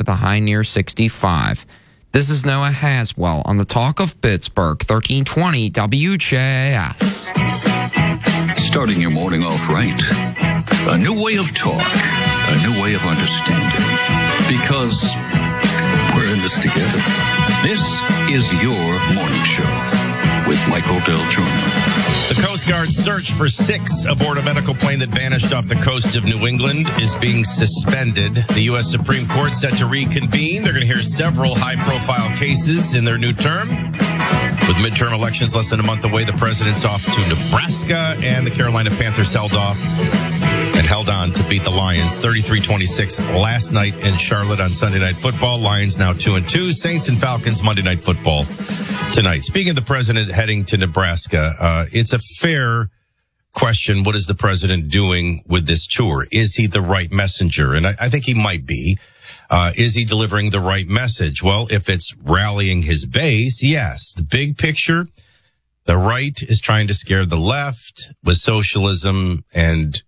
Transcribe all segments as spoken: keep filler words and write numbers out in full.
with a high near sixty-five. This is Noah Haswell on the Talk of Pittsburgh, thirteen twenty W J S. Starting your morning off right. A new way of talk. A new way of understanding. Because we're in this together. This is your morning show with Michael Del Giorno. The Coast Guard's search for six aboard a medical plane that vanished off the coast of New England is being suspended. The U S Supreme Court set to reconvene. They're going to hear several high-profile cases in their new term. With midterm elections less than a month away, the president's off to Nebraska, and the Carolina Panthers held off and held on to beat the Lions thirty-three twenty-six last night in Charlotte on Sunday Night Football. Lions now two and two. Saints and Falcons Monday Night Football tonight. Speaking of the president heading to Nebraska, uh, it's a fair question. What is the president doing with this tour? Is he the right messenger? And I, I think he might be. Uh, is he delivering the right message? Well, if it's rallying his base, yes. The big picture, the right is trying to scare the left with socialism and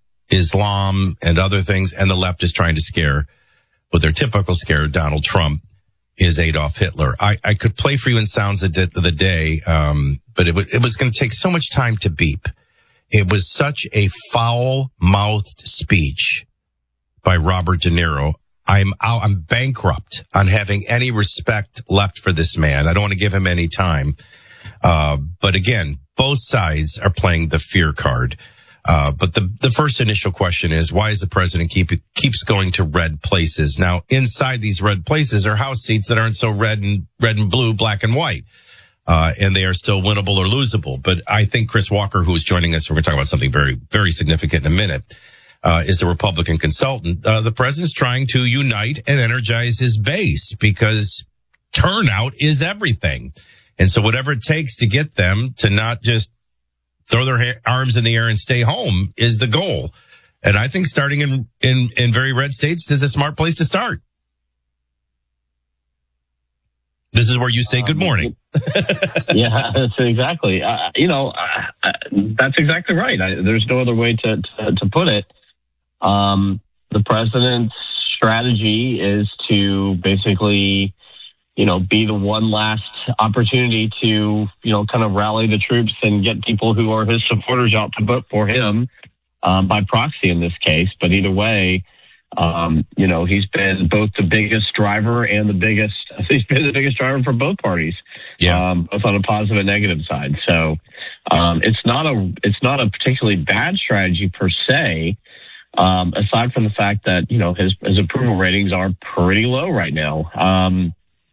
Islam and other things, and the left is trying to scare, with their typical scare, Donald Trump is Adolf Hitler. I, I could play for you in sounds of the day, um, but it, w- it was going to take so much time to beep. It was such a foul-mouthed speech by Robert De Niro. I'm out, I'm bankrupt on having any respect left for this man. I don't want to give him any time. Uh, but again, both sides are playing the fear card. Uh, but the, the first initial question is, why is the president keep, keeps going to red places? Now, inside these red places are house seats that aren't so red and, red and blue, black and white. Uh, and they are still winnable or losable. But I think Chris Walker, who is joining us, we're going to talk about something very, very significant in a minute, uh, is a Republican consultant. Uh, the president's trying to unite and energize his base because turnout is everything. And so whatever it takes to get them to not just throw their ha- arms in the air and stay home is the goal. And I think starting in, in, in very red states is a smart place to start. This is where you say good morning. Yeah, that's exactly. Uh, you know, uh, uh, that's exactly right. I, there's no other way to, to, to put it. Um, the president's strategy is to basically, you know, be the one last opportunity to, you know, kind of rally the troops and get people who are his supporters out to vote for him, um, by proxy in this case. But either way, um, you know, he's been both the biggest driver and the biggest, he's been the biggest driver for both parties. Yeah. Um, both on a positive and negative side. So, um, it's not a, it's not a particularly bad strategy per se. Um, aside from the fact that, you know, his, his approval ratings are pretty low right now. Um,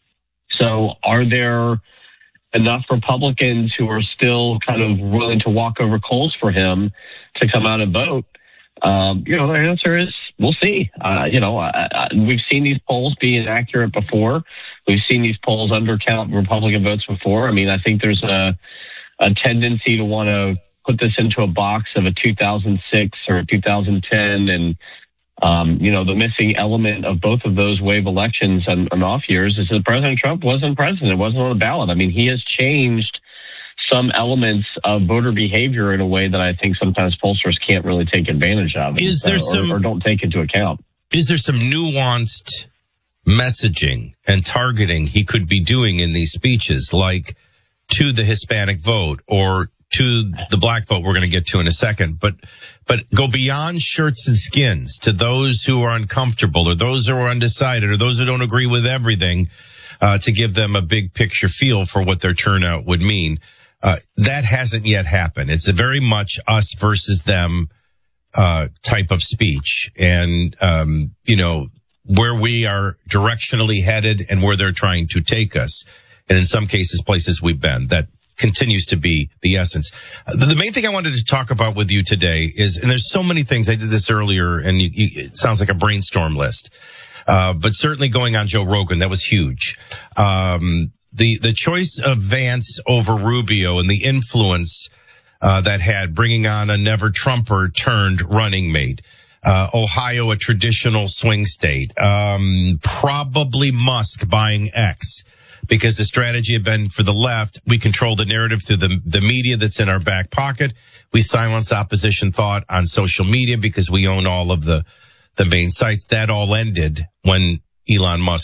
So are there enough Republicans who are still kind of willing to walk over coals for him to come out and vote? Um, you know, the answer is we'll see. Uh, you know, I, I, we've seen these polls be inaccurate before. We've seen these polls undercount Republican votes before. I mean, I think there's a, a tendency to want to put this into a box of a two thousand six or a two thousand ten, and Um, you know, the missing element of both of those wave elections and, and off years is that President Trump wasn't president, wasn't on the ballot. I mean, he has changed some elements of voter behavior in a way that I think sometimes pollsters can't really take advantage of. Is there or, some, or don't take into account. Is there some nuanced messaging and targeting he could be doing in these speeches, like to the Hispanic vote or to the black vote we're going to get to in a second, but but go beyond shirts and skins to those who are uncomfortable or those who are undecided or those who don't agree with everything, uh, to give them a big picture feel for what their turnout would mean. Uh, that hasn't yet happened. It's a very much us versus them uh type of speech. And, um, you know, where we are directionally headed and where they're trying to take us. And in some cases, places we've been. That continues to be the essence. Uh, the main thing I wanted to talk about with you today is, and there's so many things, I did this earlier, and you, you, it sounds like a brainstorm list, uh, but certainly going on Joe Rogan, that was huge. Um, the, the choice of Vance over Rubio and the influence uh, that had, bringing on a never Trumper turned running mate. Uh, Ohio, a traditional swing state. Um, probably Musk buying X. Because the strategy had been for the left, we control the narrative through the, the media that's in our back pocket. We silence opposition thought on social media because we own all of the, the main sites. That all ended when Elon Musk